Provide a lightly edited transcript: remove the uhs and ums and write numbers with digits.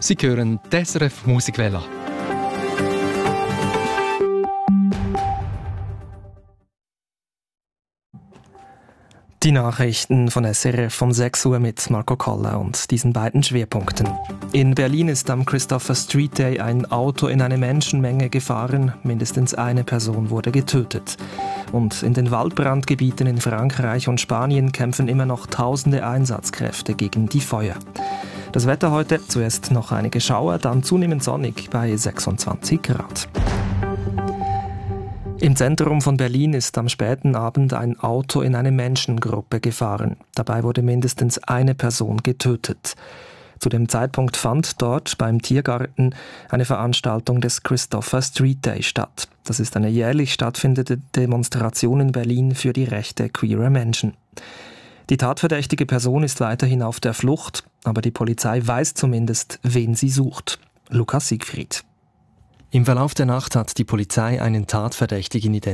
Sie hören die SRF Musikwelle. Die Nachrichten von SRF um 6 Uhr mit Marco Koller und diesen beiden Schwerpunkten. In Berlin ist am Christopher Street Day ein Auto in eine Menschenmenge gefahren. Mindestens eine Person wurde getötet. Und in den Waldbrandgebieten in Frankreich und Spanien kämpfen immer noch tausende Einsatzkräfte gegen die Feuer. Das Wetter heute, zuerst noch einige Schauer, dann zunehmend sonnig bei 26 Grad. Im Zentrum von Berlin ist am späten Abend ein Auto in eine Menschengruppe gefahren. Dabei wurde mindestens eine Person getötet. Zu dem Zeitpunkt fand dort beim Tiergarten eine Veranstaltung des Christopher Street Day statt. Das ist eine jährlich stattfindende Demonstration in Berlin für die Rechte queerer Menschen. Die tatverdächtige Person ist weiterhin auf der Flucht, aber die Polizei weiß zumindest, wen sie sucht. Lukas Siegfried. Im Verlauf der Nacht hat die Polizei einen Tatverdächtigen identifiziert.